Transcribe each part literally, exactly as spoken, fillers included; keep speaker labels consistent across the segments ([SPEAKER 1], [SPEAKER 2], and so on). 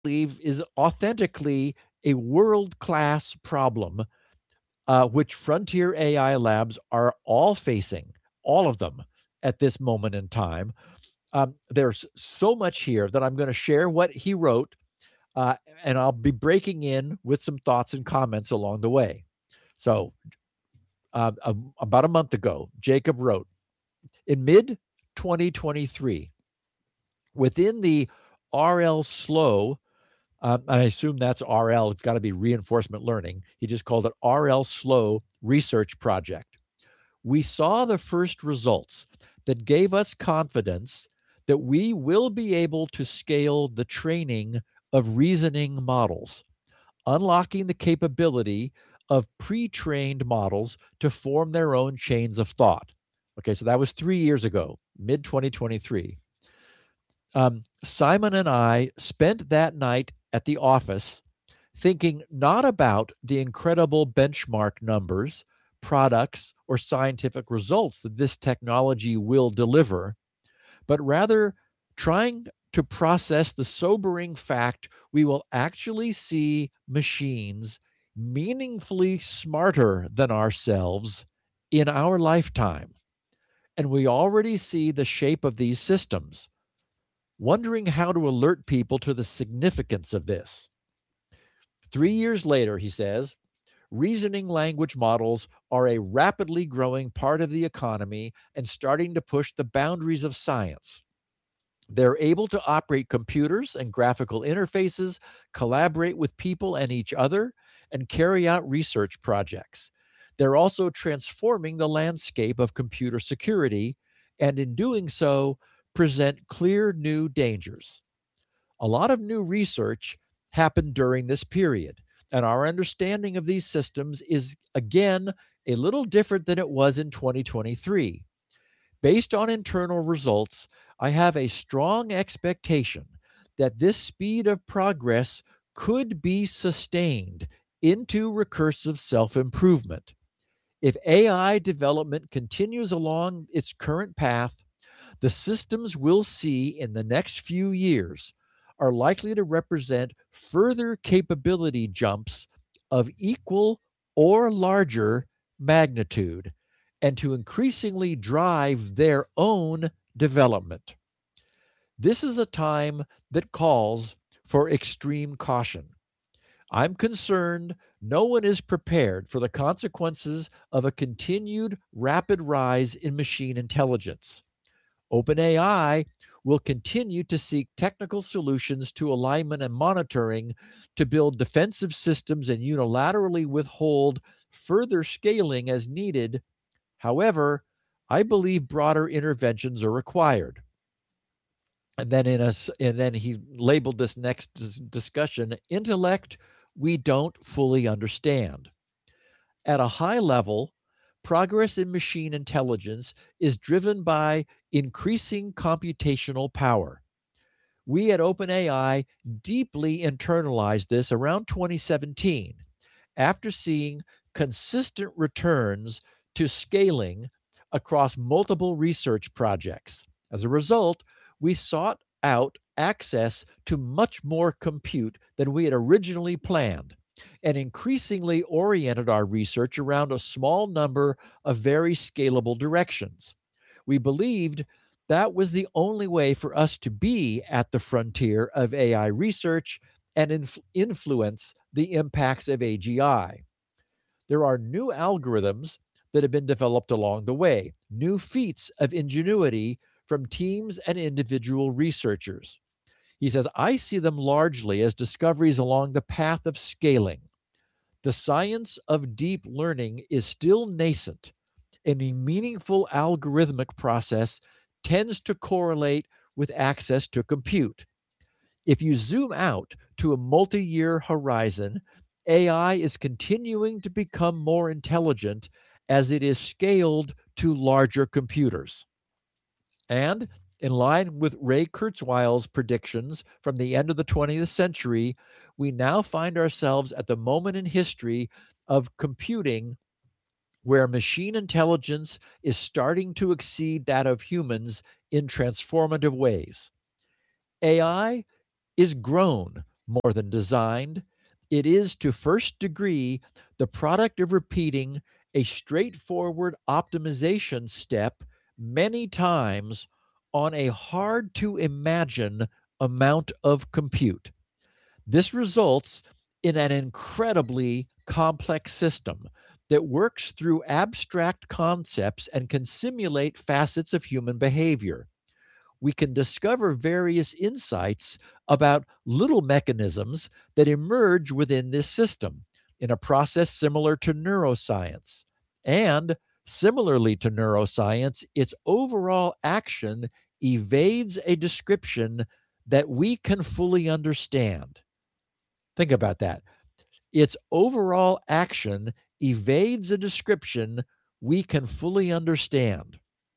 [SPEAKER 1] believe is authentically a world-class problem, uh, which frontier A I labs are all facing, all of them at this moment in time. Um, there's so much here that I'm going to share what he wrote, uh, and I'll be breaking in with some thoughts and comments along the way. So, uh, um, about a month ago, Jacob wrote, in mid twenty twenty-three, within the R L Slow, um, I assume that's R L, it's got to be reinforcement learning. He just called it R L Slow Research Project. We saw the first results that gave us confidence that we will be able to scale the training of reasoning models, unlocking the capability of pre trained models to form their own chains of thought. Okay, so that was three years ago, mid twenty twenty-three. Um, Simon and I spent that night at the office thinking not about the incredible benchmark numbers, products, or scientific results that this technology will deliver, but rather trying to process the sobering fact we will actually see machines meaningfully smarter than ourselves in our lifetime. And we already see the shape of these systems, wondering how to alert people to the significance of this. Three years later, he says, reasoning language models are a rapidly growing part of the economy and starting to push the boundaries of science. They're able to operate computers and graphical interfaces, collaborate with people and each other, and carry out research projects. They're also transforming the landscape of computer security, and in doing so, present clear new dangers. A lot of new research happened during this period, and our understanding of these systems is, again, a little different than it was in twenty twenty-three. Based on internal results, I have a strong expectation that this speed of progress could be sustained into recursive self improvement. If A I development continues along its current path, the systems we'll see in the next few years are likely to represent further capability jumps of equal or larger magnitude and to increasingly drive their own development. This is a time that calls for extreme caution. I'm concerned no one is prepared for the consequences of a continued rapid rise in machine intelligence. OpenAI will continue to seek technical solutions to alignment and monitoring to build defensive systems and unilaterally withhold further scaling as needed. However, I believe broader interventions are required. And then in a, and then he labeled this next discussion, intellect we don't fully understand. At a high level, progress in machine intelligence is driven by increasing computational power. We at OpenAI deeply internalized this around twenty seventeen after seeing consistent returns to scaling across multiple research projects. As a result, we sought out access to much more compute than we had originally planned and increasingly oriented our research around a small number of very scalable directions. We believed that was the only way for us to be at the frontier of A I research and inf- influence the impacts of A G I. There are new algorithms that have been developed along the way, new feats of ingenuity from teams and individual researchers. He says, I see them largely as discoveries along the path of scaling. The science of deep learning is still nascent, and a meaningful algorithmic process tends to correlate with access to compute. If you zoom out to a multi year horizon, A I is continuing to become more intelligent as it is scaled to larger computers. And in line with Ray Kurzweil's predictions from the end of the twentieth century, we now find ourselves at the moment in history of computing where machine intelligence is starting to exceed that of humans in transformative ways. A I is grown more than designed. It is to first degree the product of repeating a straightforward optimization step many times on a hard to imagine amount of compute. This results in an incredibly complex system that works through abstract concepts and can simulate facets of human behavior. We can discover various insights about little mechanisms that emerge within this system in a process similar to neuroscience. And similarly to neuroscience, its overall action evades a description that we can fully understand. Think about that. Its overall action evades a description we can fully understand.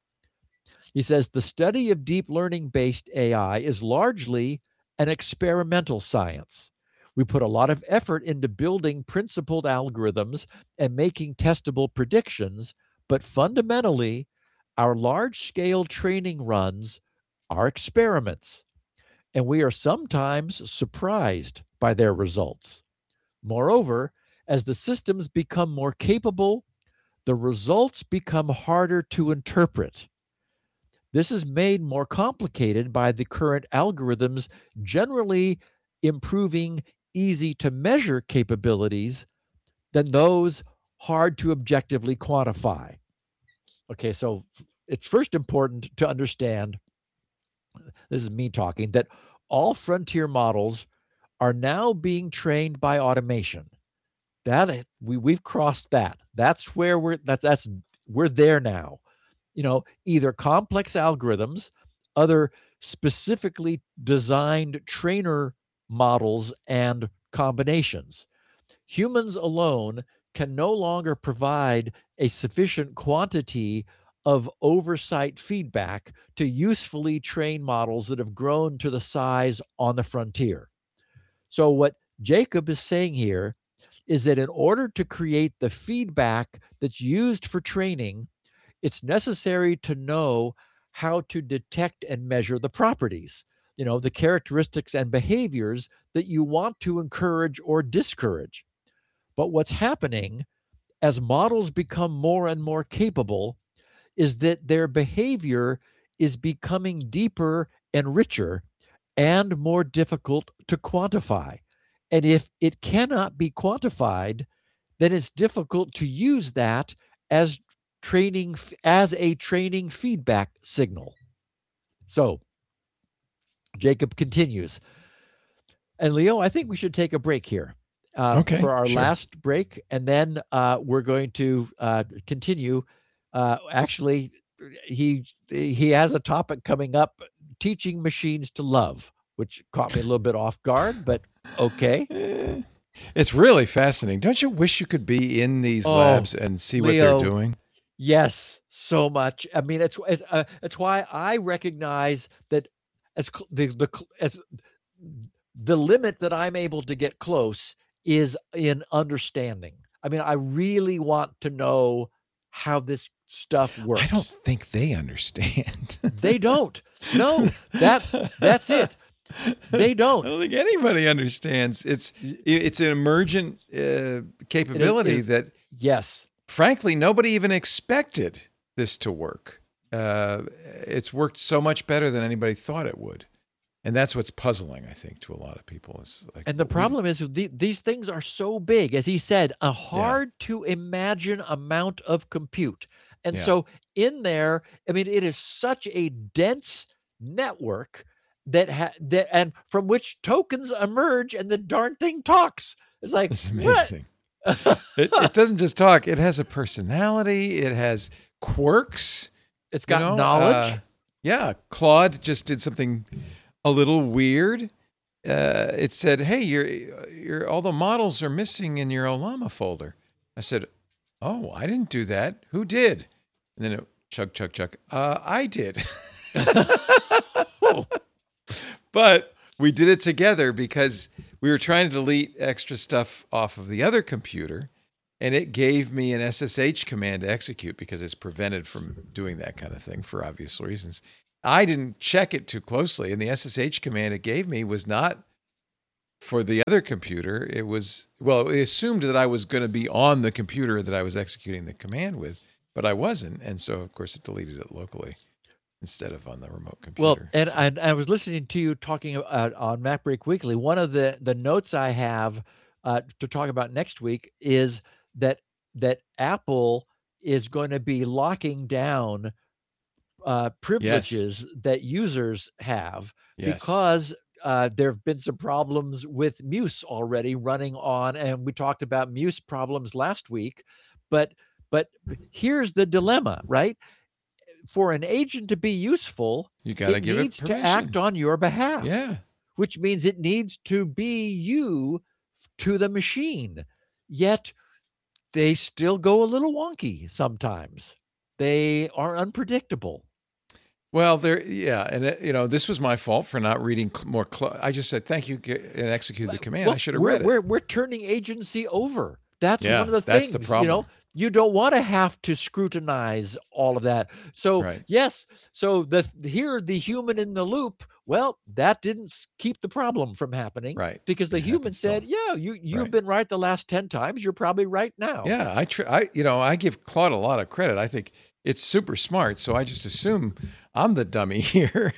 [SPEAKER 1] He says the study of deep learning-based A I is largely an experimental science. We put a lot of effort into building principled algorithms and making testable predictions, but fundamentally, our large-scale training runs are experiments, and we are sometimes surprised by their results. Moreover, as the systems become more capable, the results become harder to interpret. This is made more complicated by the current algorithms generally improving easy to measure capabilities than those hard to objectively quantify. Okay, so it's first important to understand, this is me talking, that all frontier models are now being trained by automation. That we we've crossed that. That's where we're that's that's we're there now. You know, either complex algorithms, other specifically designed trainer models and combinations. Humans alone can no longer provide a sufficient quantity of oversight feedback to usefully train models that have grown to the size on the frontier. So what Jacob is saying here is that in order to create the feedback that's used for training, it's necessary to know how to detect and measure the properties, you know, the characteristics and behaviors that you want to encourage or discourage. But what's happening as models become more and more capable is that their behavior is becoming deeper and richer and more difficult to quantify. And if it cannot be quantified, then it's difficult to use that as training as a training feedback signal. So Jacob continues. And Leo, I think we should take a break here uh,
[SPEAKER 2] okay,
[SPEAKER 1] for our
[SPEAKER 2] sure.
[SPEAKER 1] last break. And then uh, we're going to uh, continue. Uh, actually, he he has a topic coming up, teaching machines to love, which caught me a little bit off guard, but okay.
[SPEAKER 2] It's really fascinating. Don't you wish you could be in these
[SPEAKER 1] Oh,
[SPEAKER 2] labs and see
[SPEAKER 1] Leo,
[SPEAKER 2] what they're doing?
[SPEAKER 1] Yes, so much. I mean, it's it's, uh, it's why I recognize that as cl- the the cl- as the limit that I'm able to get close is in understanding. I mean, I really want to know how this stuff works.
[SPEAKER 2] I don't think they understand.
[SPEAKER 1] They don't. No, that that's it. They don't.
[SPEAKER 2] I don't think anybody understands. It's it's an emergent uh, capability
[SPEAKER 1] It is,
[SPEAKER 2] that,
[SPEAKER 1] yes,
[SPEAKER 2] frankly, nobody even expected this to work. Uh, it's worked so much better than anybody thought it would. And that's what's puzzling, I think, to a lot of people. Is like,
[SPEAKER 1] and the problem is the, these things are so big, as he said, a hard
[SPEAKER 2] yeah.
[SPEAKER 1] to imagine amount of compute. And
[SPEAKER 2] Yeah.
[SPEAKER 1] so in there, I mean, it is such a dense network that ha- that and from which tokens emerge, and the darn thing talks. It's like,
[SPEAKER 2] It's amazing.
[SPEAKER 1] What?
[SPEAKER 2] it, it doesn't just talk. It has a personality. It has quirks.
[SPEAKER 1] It's got
[SPEAKER 2] you know?
[SPEAKER 1] knowledge.
[SPEAKER 2] Uh, yeah. Claude just did something a little weird. Uh, it said, "Hey, your your all the models are missing in your Olama folder." I said, "Oh, I didn't do that. Who did?" And then it chug chug chug. Uh, I did. But we did it together because we were trying to delete extra stuff off of the other computer, and it gave me an S S H command to execute because it's prevented from doing that kind of thing for obvious reasons. I didn't check it too closely, and the S S H command it gave me was not for the other computer, it was, well, it assumed that I was going to be on the computer that I was executing the command with, but I wasn't. And so, of course, it deleted it locally instead of on the remote
[SPEAKER 1] Well,
[SPEAKER 2] computer.
[SPEAKER 1] and
[SPEAKER 2] So,
[SPEAKER 1] I, I was listening to you talking about on MacBreak Weekly. One of the the notes I have uh, to talk about next week is that that Apple is going to be locking down uh, privileges that users have
[SPEAKER 2] yes.
[SPEAKER 1] because uh, there have been some problems with Muse already running on, and we talked about Muse problems last week. But but here's the dilemma, right? For an agent to be useful,
[SPEAKER 2] You got to
[SPEAKER 1] it
[SPEAKER 2] give it
[SPEAKER 1] needs to
[SPEAKER 2] permission.
[SPEAKER 1] act on your behalf,
[SPEAKER 2] Yeah.
[SPEAKER 1] which means it needs to be you to the machine. Yet they still go a little wonky sometimes. They are unpredictable.
[SPEAKER 2] Well, there, yeah, and it, you know, this was my fault for not reading cl- more. Cl- I just said thank you g- and executed the command.
[SPEAKER 1] Well,
[SPEAKER 2] I should have
[SPEAKER 1] we're,
[SPEAKER 2] read it.
[SPEAKER 1] We're, we're turning agency over. That's
[SPEAKER 2] Yeah,
[SPEAKER 1] one of the
[SPEAKER 2] that's
[SPEAKER 1] things.
[SPEAKER 2] the
[SPEAKER 1] You
[SPEAKER 2] problem.
[SPEAKER 1] know, you don't want to have to scrutinize all of that. So
[SPEAKER 2] Right.
[SPEAKER 1] yes, so the here the human in the loop. Well, that didn't s- keep the problem from happening,
[SPEAKER 2] Right.
[SPEAKER 1] Because the
[SPEAKER 2] It
[SPEAKER 1] human
[SPEAKER 2] happens
[SPEAKER 1] said,
[SPEAKER 2] still.
[SPEAKER 1] "Yeah, you you've
[SPEAKER 2] Right.
[SPEAKER 1] been right the last ten times. You're probably right now."
[SPEAKER 2] Yeah, I, tr- I, you know, I give Claude a lot of credit. I think it's super smart. So I just assume I'm the dummy here,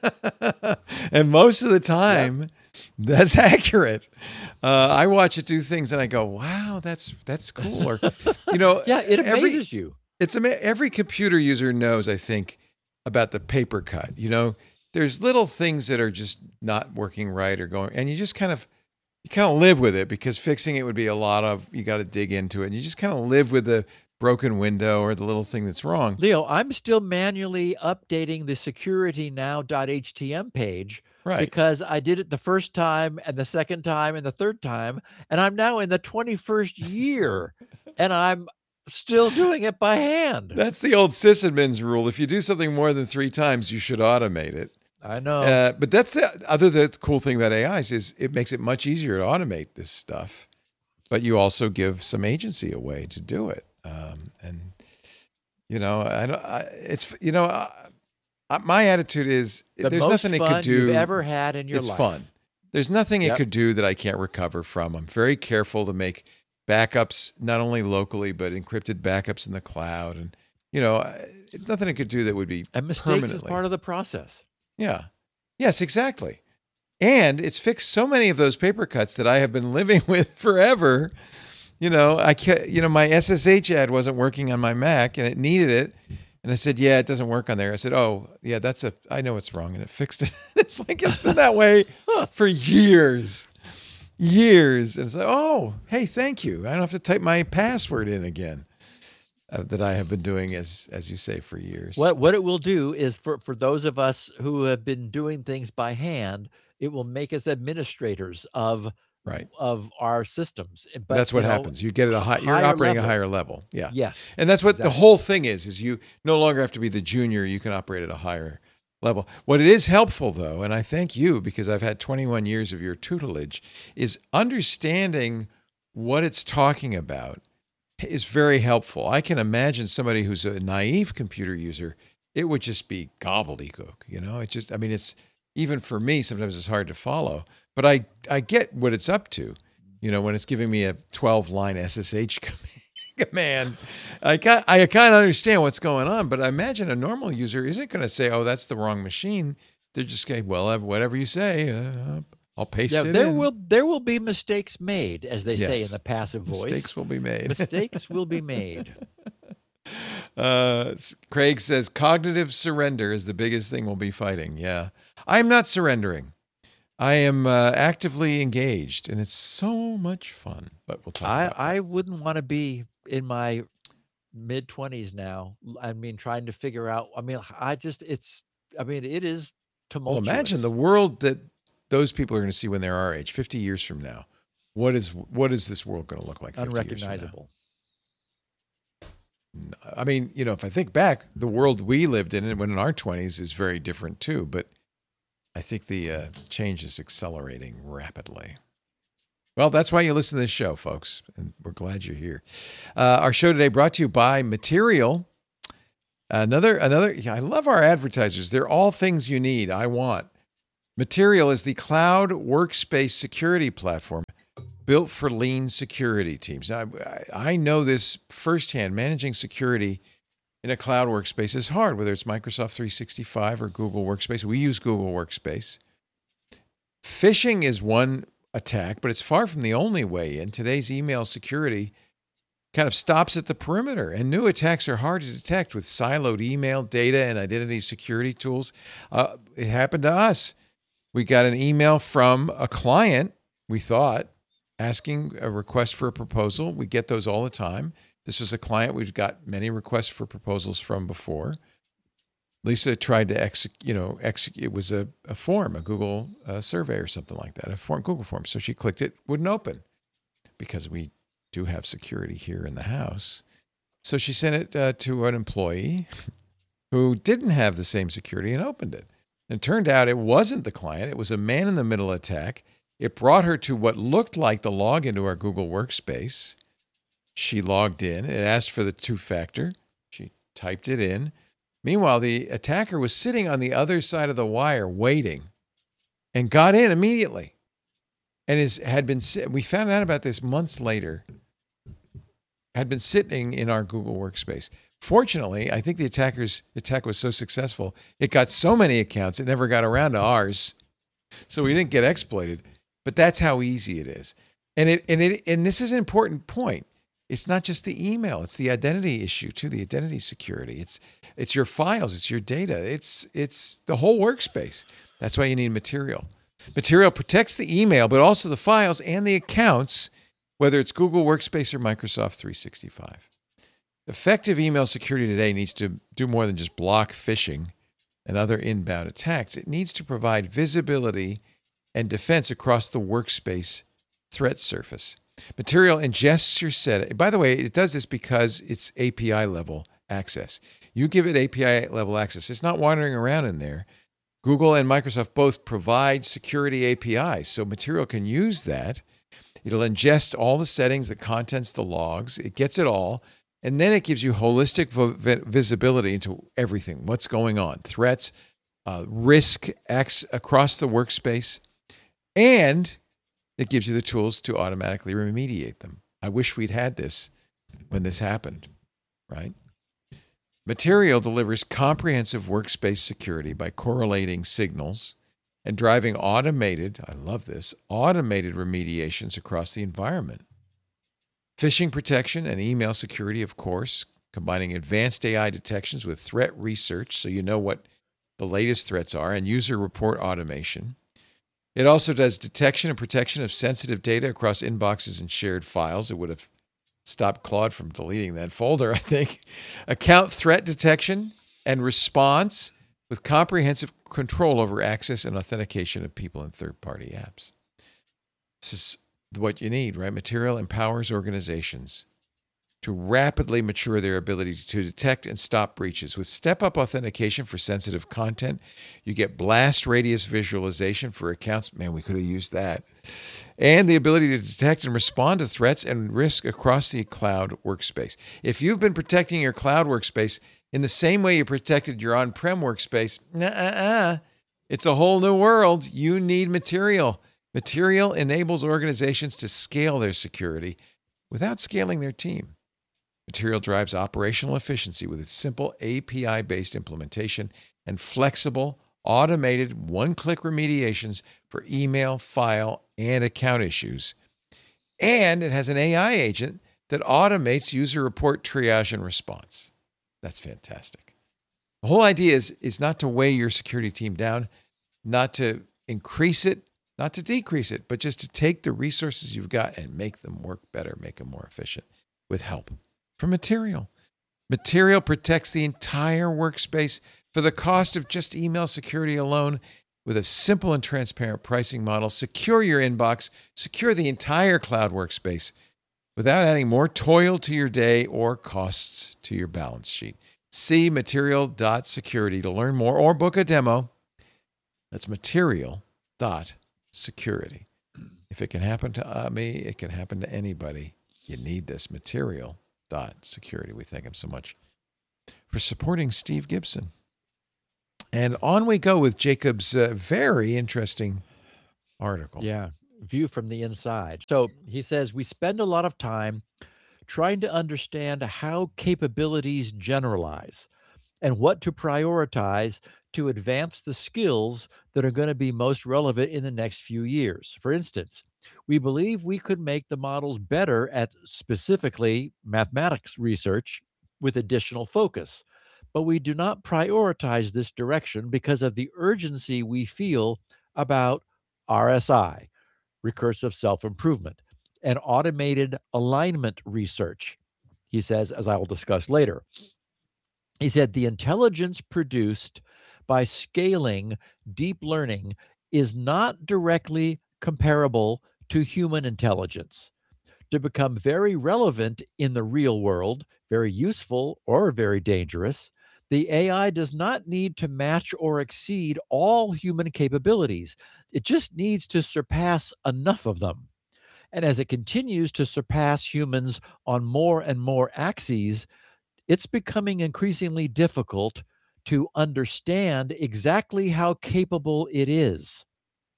[SPEAKER 2] and most of the time, that's accurate. Uh, I watch it do things, and I go, "Wow, that's that's cool." Or, you know,
[SPEAKER 1] Yeah, it
[SPEAKER 2] every-
[SPEAKER 1] amazes you.
[SPEAKER 2] It's ama- every computer user knows, I think, about the paper cut. You know, there's little things that are just not working right or going, and you just kind of you kind of live with it because fixing it would be a lot of you got to dig into it, and you just kind of live with the broken window or the little thing that's wrong.
[SPEAKER 1] Leo, I'm still manually updating the securitynow.htm page
[SPEAKER 2] Right.
[SPEAKER 1] because I did it the first time and the second time and the third time, and I'm now in the twenty-first year, and I'm still doing it by hand.
[SPEAKER 2] That's the old sysadmin's rule. If you do something more than three times, you should automate it.
[SPEAKER 1] I know.
[SPEAKER 2] Uh, but that's the other the cool thing about A Is is it makes it much easier to automate this stuff, but you also give some agency away to do it. Um, and you know, I don't. I, it's you know, I, I, my attitude is
[SPEAKER 1] the
[SPEAKER 2] there's
[SPEAKER 1] most
[SPEAKER 2] nothing it
[SPEAKER 1] fun
[SPEAKER 2] could do.
[SPEAKER 1] you've ever had in your
[SPEAKER 2] it's
[SPEAKER 1] life.
[SPEAKER 2] fun. There's nothing
[SPEAKER 1] Yep.
[SPEAKER 2] it could do that I can't recover from. I'm very careful to make backups not only locally but encrypted backups in the cloud, and you know, it's nothing it could do that would be
[SPEAKER 1] And mistakes is
[SPEAKER 2] permanently.
[SPEAKER 1] part of the process.
[SPEAKER 2] Yeah. Yes, exactly. And it's fixed so many of those paper cuts that I have been living with forever. You know, I ca- you know, my S S H ad wasn't working on my Mac and it needed it. And I said, yeah, it doesn't work on there. I said, oh, yeah, that's a, I know it's wrong. And it fixed it. It's like, it's been that way for years, years. And it's like, oh, hey, thank you. I don't have to type my password in again. Uh, that I have been doing, as as you say, for years.
[SPEAKER 1] What what it will do is for, for those of us who have been doing things by hand, it will make us administrators of
[SPEAKER 2] Right.
[SPEAKER 1] of our systems. But
[SPEAKER 2] That's what
[SPEAKER 1] you know,
[SPEAKER 2] happens. You get at a high, you're
[SPEAKER 1] higher
[SPEAKER 2] operating
[SPEAKER 1] level.
[SPEAKER 2] a higher level. Yeah.
[SPEAKER 1] Yes.
[SPEAKER 2] And that's what the
[SPEAKER 1] exactly.
[SPEAKER 2] whole thing is, is you no longer have to be the junior. You can operate at a higher level. What it is helpful, though, and I thank you because I've had twenty-one years of your tutelage, is understanding what it's talking about is very helpful. I can imagine somebody who's a naive computer user, it would just be gobbledygook, you know? It just, I mean, it's, even for me, sometimes it's hard to follow, but I, I get what it's up to. You know, when it's giving me a twelve line S S H command, I kind I kind of understand what's going on, but I imagine a normal user isn't going to say, "Oh, that's the wrong machine." They're just going, "Well, whatever you say, uh, I'll paste
[SPEAKER 1] Yeah,
[SPEAKER 2] it
[SPEAKER 1] there
[SPEAKER 2] in."
[SPEAKER 1] will there will be mistakes made, as they say
[SPEAKER 2] Yes.
[SPEAKER 1] in the passive voice.
[SPEAKER 2] Mistakes will be made.
[SPEAKER 1] Mistakes will be made.
[SPEAKER 2] Uh, s- Craig says cognitive surrender is the biggest thing we'll be fighting. Yeah, I'm not surrendering. I am uh, actively engaged, and it's so much fun. But we'll talk
[SPEAKER 1] I
[SPEAKER 2] about that.
[SPEAKER 1] I wouldn't want to be in my mid twenties now. I mean, trying to figure out. I mean, I just it's. I mean, it is
[SPEAKER 2] Well,
[SPEAKER 1] tumultuous.
[SPEAKER 2] imagine the world that those people are going to see when they're our age, fifty years from now. What is what is this world going to look like? fifty years from now?
[SPEAKER 1] unrecognizable.
[SPEAKER 2] I mean, you know, if I think back, the world we lived in when in our twenties is very different too. But I think the uh, change is accelerating rapidly. Well, that's why you listen to this show, folks, and we're glad you're here. Uh, our show today brought to you by Material. Another, another. Yeah, I love our advertisers. They're all things you need. I want. Material is the cloud workspace security platform built for lean security teams. Now, I, I know this firsthand. Managing security in a cloud workspace is hard, whether it's Microsoft three sixty-five or Google Workspace. We use Google Workspace. Phishing is one attack, but it's far from the only way in. Today's email security kind of stops at the perimeter, and new attacks are hard to detect with siloed email data and identity security tools. Uh, it happened to us. We got an email from a client, we thought, asking a request for a proposal. We get those all the time. This was a client we've got many requests for proposals from before. Lisa tried to execute, you know, execute. It was a, a form, a Google uh, survey or something like that, a form, Google form. So she clicked it, wouldn't open because we do have security here in the house. So she sent it uh, to an employee who didn't have the same security and opened it. And it turned out it wasn't the client. It was a man-in-the-middle attack. It brought her to what looked like the login to our Google Workspace. She logged in. It asked for the two-factor. She typed it in. Meanwhile, the attacker was sitting on the other side of the wire waiting and got in immediately. And is, had been, we found out about this months later, had been sitting in our Google Workspace. Fortunately, I think the attacker's attack was so successful, it got so many accounts, it never got around to ours. So we didn't get exploited. But that's how easy it is. And it and it and this is an important point. It's not just the email, it's the identity issue too, the identity security. It's it's your files, it's your data. It's it's the whole workspace. That's why you need Material. Material protects the email, but also the files and the accounts, whether it's Google Workspace or Microsoft three sixty-five. Effective email security today needs to do more than just block phishing and other inbound attacks. It needs to provide visibility and defense across the workspace threat surface. Material ingests your set. By the way, it does this because it's A P I level access. You give it A P I level access. It's not wandering around in there. Google and Microsoft both provide security A P Is, so Material can use that. It'll ingest all the settings, the contents, the logs. It gets it all. And then it gives you holistic vo- visibility into everything, what's going on, threats, uh, risk acts across the workspace, and it gives you the tools to automatically remediate them. I wish we'd had this when this happened, right? Material delivers comprehensive workspace security by correlating signals and driving automated, I love this, automated remediations across the environment. Phishing protection and email security, of course, combining advanced A I detections with threat research so you know what the latest threats are, and user report automation. It also does detection and protection of sensitive data across inboxes and shared files. It would have stopped Claude from deleting that folder, I think. Account threat detection and response with comprehensive control over access and authentication of people and third-party apps. This is what you need, right? Material empowers organizations to rapidly mature their ability to detect and stop breaches. With step-up authentication for sensitive content, you get blast radius visualization for accounts. Man, we could have used that. And the ability to detect and respond to threats and risk across the cloud workspace. If you've been protecting your cloud workspace in the same way you protected your on-prem workspace, nuh-uh-uh. It's a whole new world. You need Material. Material enables organizations to scale their security without scaling their team. Material drives operational efficiency with its simple A P I-based implementation and flexible, automated one-click remediations for email, file, and account issues. And it has an A I agent that automates user report triage and response. That's fantastic. The whole idea is, is not to weigh your security team down, not to increase it, not to decrease it, but just to take the resources you've got and make them work better, make them more efficient with help from Material. Material protects the entire workspace for the cost of just email security alone with a simple and transparent pricing model. Secure your inbox, secure the entire cloud workspace without adding more toil to your day or costs to your balance sheet. See material dot security to learn more or book a demo. That's material dot security. If it can happen to uh, me, it can happen to anybody. You need this. Material dot security. We thank him so much for supporting Steve Gibson. And on we go with Jacob's uh, very interesting article.
[SPEAKER 1] Yeah, view from the inside. So he says we spend a lot of time trying to understand how capabilities generalize and what to prioritize to advance the skills that are going to be most relevant in the next few years. For instance, we believe we could make the models better at specifically mathematics research with additional focus, but we do not prioritize this direction because of the urgency we feel about R S I, recursive self improvement, and automated alignment research. He says, as I will discuss later. He said the intelligence produced by scaling deep learning is not directly comparable to human intelligence. To become very relevant in the real world, very useful or very dangerous, the A I does not need to match or exceed all human capabilities. It just needs to surpass enough of them. And as it continues to surpass humans on more and more axes, it's becoming increasingly difficult to understand exactly how capable it is.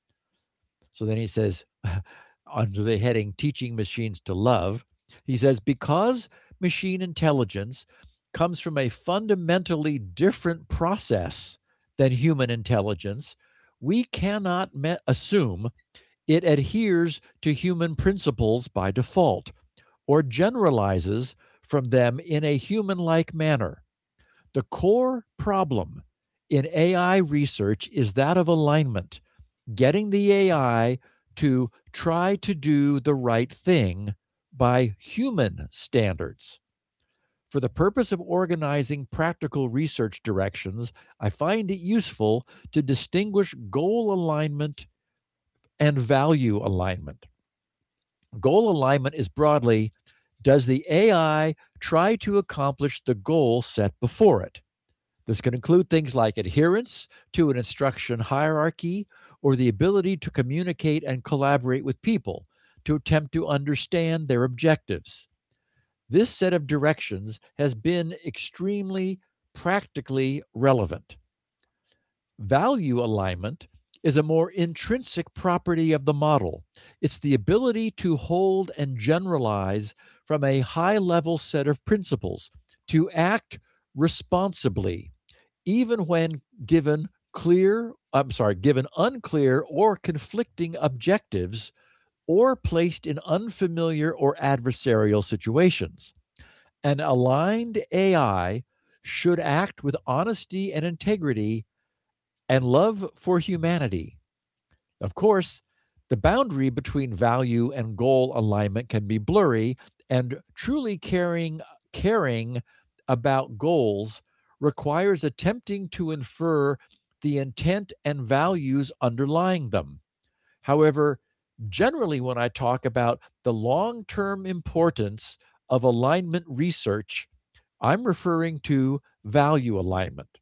[SPEAKER 1] So then he says, under the heading Teaching Machines to Love, he says, because machine intelligence comes from a fundamentally different process than human intelligence, we cannot me- assume it adheres to human principles by default or generalizes from them in a human like manner. The core problem in A I research is that of alignment, getting the A I to try to do the right thing by human standards. For the purpose of organizing practical research directions, I find it useful to distinguish goal alignment and value alignment. Goal alignment is broadly, does the A I try to accomplish the goal set before it? This can include things like adherence to an instruction hierarchy or the ability to communicate and collaborate with people to attempt to understand their objectives. This set of directions has been extremely practically relevant. Value alignment is a more intrinsic property of the model. It's the ability to hold and generalize from a high level set of principles, to act responsibly, even when given clear, I'm sorry, given unclear or conflicting objectives or placed in unfamiliar or adversarial situations. An aligned A I should act with honesty and integrity and love for humanity. Of course, the boundary between value and goal alignment can be blurry, and truly caring caring about goals requires attempting to infer the intent and values underlying them. However, generally, when I talk about the long term importance of alignment research, I'm referring to value alignment.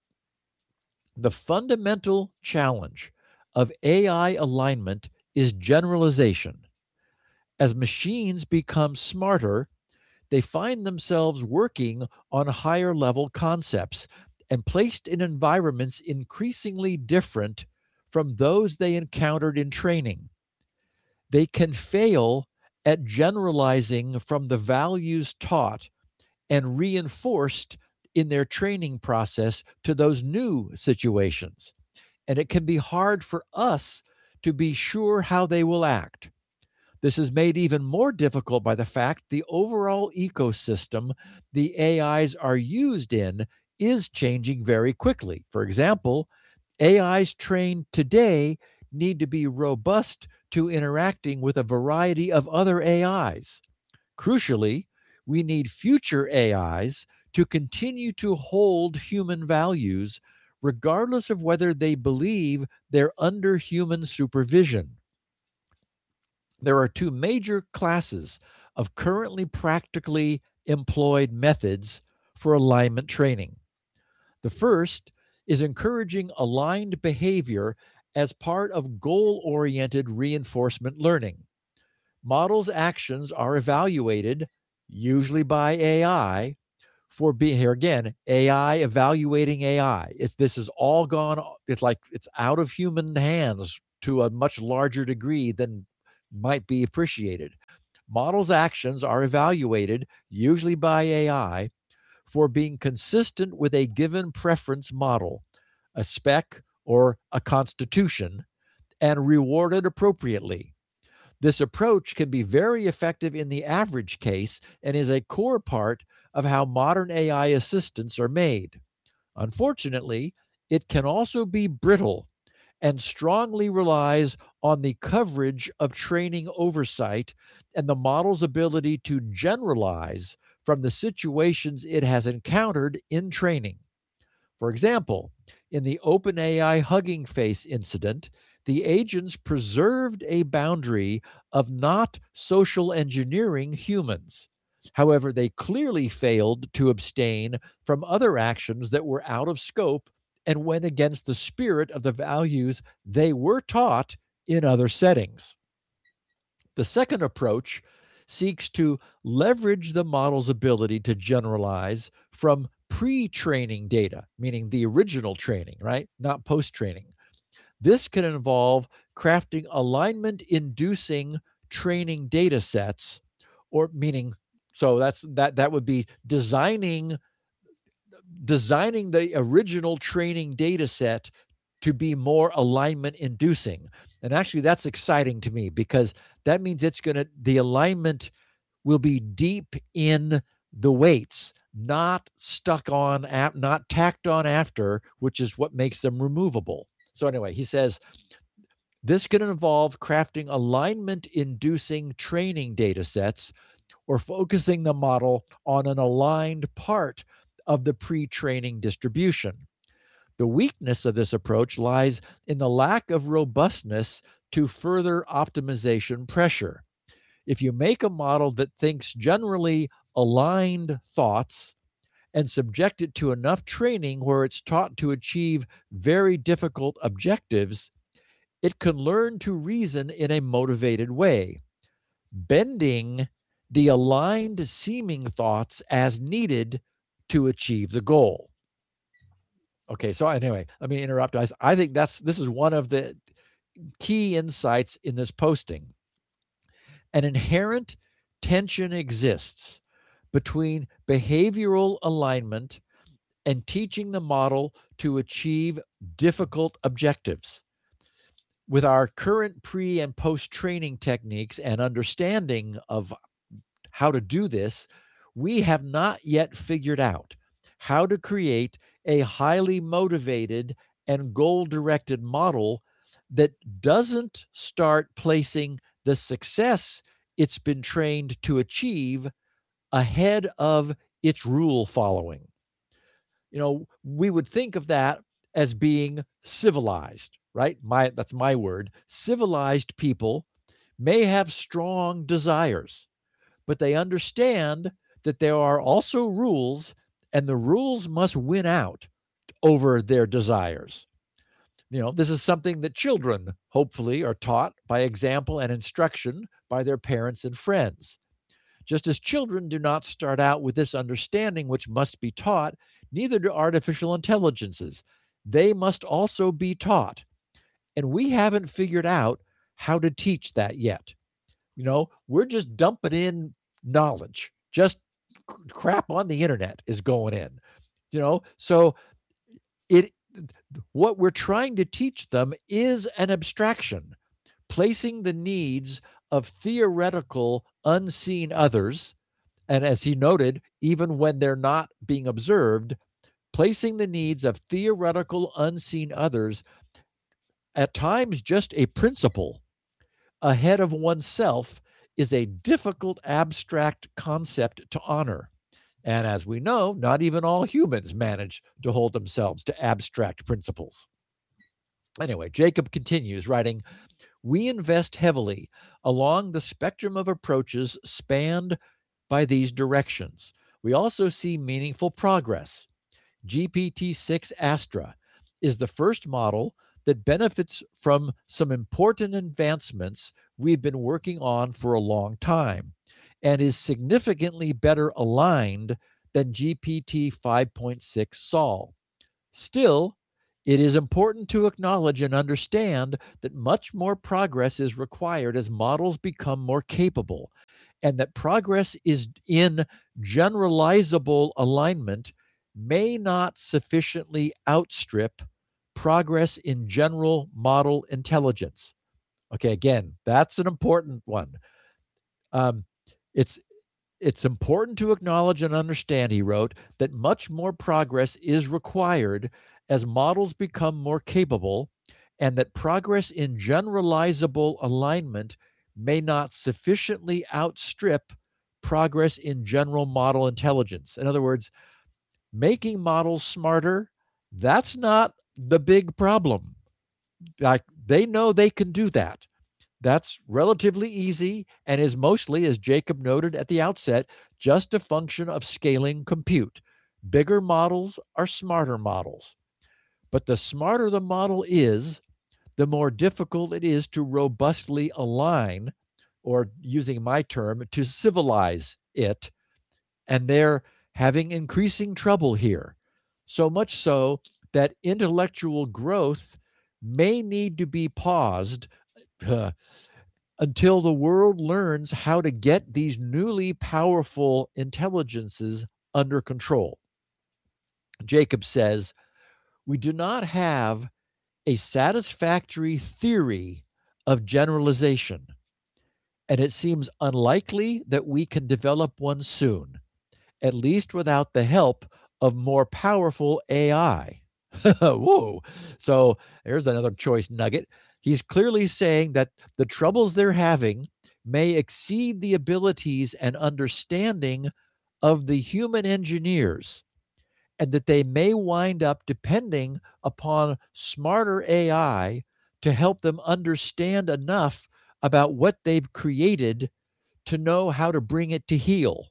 [SPEAKER 1] The fundamental challenge of A I alignment is generalization. As machines become smarter, they find themselves working on higher level concepts and placed in environments increasingly different from those they encountered in training. They can fail at generalizing from the values taught and reinforced in their training process to those new situations. And it can be hard for us to be sure how they will act. This is made even more difficult by the fact the overall ecosystem the A Is are used in is changing very quickly. For example, A Is trained today need to be robust to interacting with a variety of other A Is. Crucially, we need future A Is to continue to hold human values, regardless of whether they believe they're under human supervision. There are two major classes of currently practically employed methods for alignment training. The first is encouraging aligned behavior as part of goal oriented reinforcement learning. Models' actions are evaluated, usually by A I, for being here again, A I evaluating A I. It's this is all gone, it's like it's out of human hands to a much larger degree than might be appreciated. Models' actions are evaluated, usually by A I, for being consistent with a given preference model, a spec or a constitution, and rewarded appropriately. This approach can be very effective in the average case and is a core part of how modern A I assistants are made. Unfortunately, it can also be brittle and strongly relies on the coverage of training oversight and the model's ability to generalize from the situations it has encountered in training. For example, in the OpenAI Hugging Face incident, the agents preserved a boundary of not social engineering humans. However, they clearly failed to abstain from other actions that were out of scope and went against the spirit of the values they were taught in other settings. The second approach seeks to leverage the model's ability to generalize from pre-training data, meaning the original training, right? Not post-training. This can involve crafting alignment-inducing training data sets, or meaning, so that's that that would be designing designing the original training data set to be more alignment inducing. And actually that's exciting to me because that means it's going to, the alignment will be deep in the weights, not stuck on, not tacked on after, which is what makes them removable. So anyway, he says, this can involve crafting alignment inducing training data sets or focusing the model on an aligned part of the pre-training distribution. The weakness of this approach lies in the lack of robustness to further optimization pressure. If you make a model that thinks generally aligned thoughts and subject it to enough training where it's taught to achieve very difficult objectives, it can learn to reason in a motivated way, bending the aligned seeming thoughts as needed to achieve the goal. Okay, so anyway, let me interrupt. I, I think that's this is one of the key insights in this posting. An inherent tension exists between behavioral alignment and teaching the model to achieve difficult objectives. With our current pre and post training techniques and understanding of how to do this, we have not yet figured out how to create a highly motivated and goal-directed model that doesn't start placing the success it's been trained to achieve ahead of its rule following. You know, we would think of that as being civilized, right? My, that's my word. Civilized people may have strong desires, but they understand that there are also rules, and the rules must win out over their desires. You know, this is something that children hopefully are taught by example and instruction by their parents and friends. Just as children do not start out with this understanding which must be taught, neither do artificial intelligences. They must also be taught. And we haven't figured out how to teach that yet. You know, we're just dumping in knowledge. Just crap on the internet is going in. You know, so it what we're trying to teach them is an abstraction, placing the needs of theoretical unseen others, and as he noted, even when they're not being observed, placing the needs of theoretical unseen others, at times just a principle, ahead of oneself is a difficult abstract concept to honor. And as we know, not even all humans manage to hold themselves to abstract principles. Anyway, Jacob continues writing, we invest heavily along the spectrum of approaches spanned by these directions. We also see meaningful progress. G P T six Astra is the first model that benefits from some important advancements we've been working on for a long time and is significantly better aligned than G P T five point six Sol. Still, it is important to acknowledge and understand that much more progress is required as models become more capable, and that progress is in generalizable alignment may not sufficiently outstrip progress in general model intelligence. Okay, again, that's an important one. Um, it's it's important to acknowledge and understand, he wrote, that much more progress is required as models become more capable, and that progress in generalizable alignment may not sufficiently outstrip progress in general model intelligence. In other words, making models smarter, that's not the big problem. Like, they know they can do that. That's relatively easy and is mostly, as Jacob noted at the outset, just a function of scaling compute. Bigger models are smarter models. But the smarter the model is, the more difficult it is to robustly align, or using my term, to civilize it. And they're having increasing trouble here. So much so that intellectual growth may need to be paused uh, until the world learns how to get these newly powerful intelligences under control. Jacob says, we do not have a satisfactory theory of generalization, and it seems unlikely that we can develop one soon, at least without the help of more powerful A I. Whoa. So there's another choice nugget. He's clearly saying that the troubles they're having may exceed the abilities and understanding of the human engineers, and that they may wind up depending upon smarter A I to help them understand enough about what they've created to know how to bring it to heel.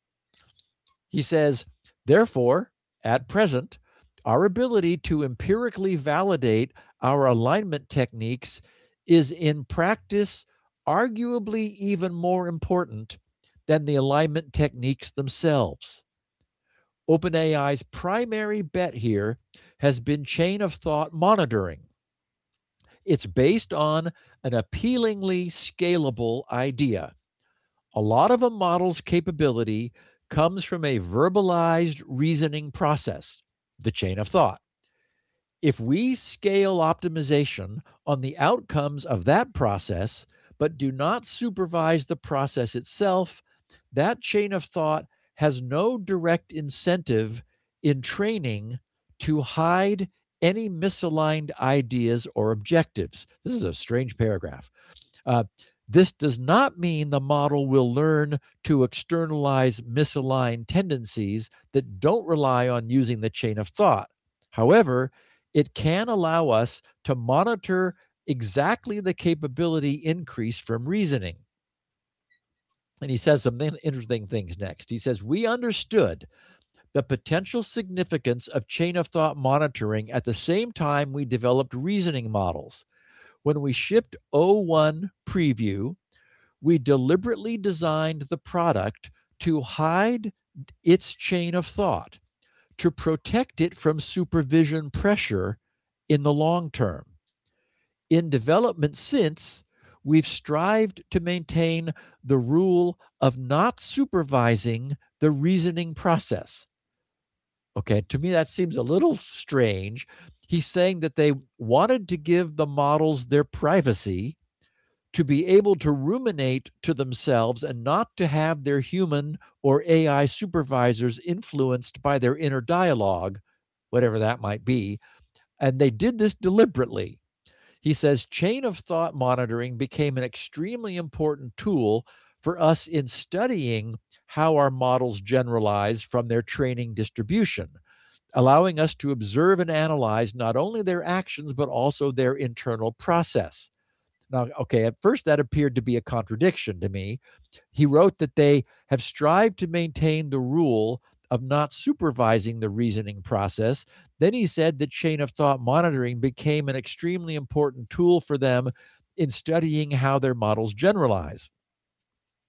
[SPEAKER 1] He says, therefore, at present, our ability to empirically validate our alignment techniques is in practice arguably even more important than the alignment techniques themselves. OpenAI's primary bet here has been chain of thought monitoring. It's based on an appealingly scalable idea. A lot of a model's capability comes from a verbalized reasoning process, the chain of thought. If we scale optimization on the outcomes of that process, but do not supervise the process itself, that chain of thought has no direct incentive in training to hide any misaligned ideas or objectives. This is a strange paragraph. Uh, this does not mean the model will learn to externalize misaligned tendencies that don't rely on using the chain of thought. However, it can allow us to monitor exactly the capability increase from reasoning. And he says some interesting things next. He says, we understood the potential significance of chain of thought monitoring at the same time we developed reasoning models. When we shipped O one Preview, we deliberately designed the product to hide its chain of thought, to protect it from supervision pressure in the long term. In development since, we've strived to maintain the rule of not supervising the reasoning process. Okay, to me, that seems a little strange. He's saying that they wanted to give the models their privacy, to be able to ruminate to themselves and not to have their human or A I supervisors influenced by their inner dialogue, whatever that might be. And they did this deliberately. He says chain of thought monitoring became an extremely important tool for us in studying how our models generalize from their training distribution, allowing us to observe and analyze not only their actions, but also their internal process. Now, okay, at first that appeared to be a contradiction to me. He wrote that they have strived to maintain the rule of not supervising the reasoning process. Then he said that chain of thought monitoring became an extremely important tool for them in studying how their models generalize.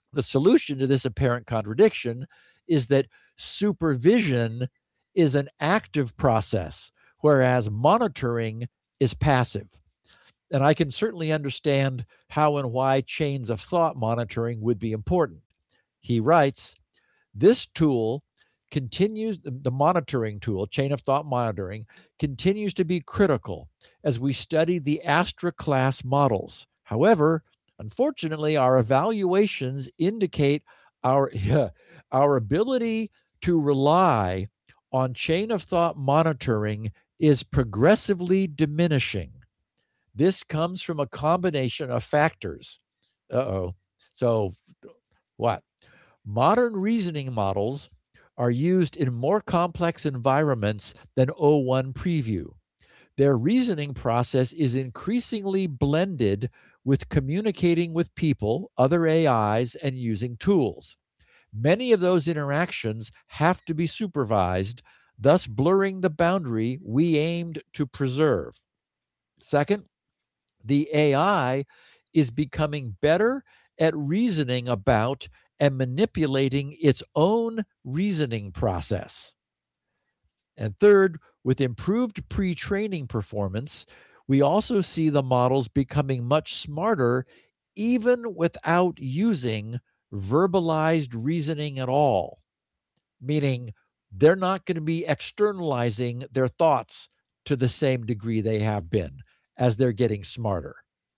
[SPEAKER 1] The solution to this apparent contradiction is that supervision is an active process, whereas monitoring is passive. And I can certainly understand how and why chains of thought monitoring would be important. He writes, this tool continues, the monitoring tool, chain of thought monitoring, continues to be critical as we study the Astra class models. However, unfortunately, our evaluations indicate our, our ability to rely on chain of thought monitoring is progressively diminishing. This comes from a combination of factors. Uh-oh. So what? Modern reasoning models are used in more complex environments than O one Preview. Their reasoning process is increasingly blended with communicating with people, other A Is, and using tools. Many of those interactions have to be supervised, thus blurring the boundary we aimed to preserve. Second, the A I is becoming better at reasoning about and manipulating its own reasoning process. And third, with improved pre-training performance, we also see the models becoming much smarter even without using verbalized reasoning at all, meaning they're not going to be externalizing their thoughts to the same degree they have been as they're getting smarter,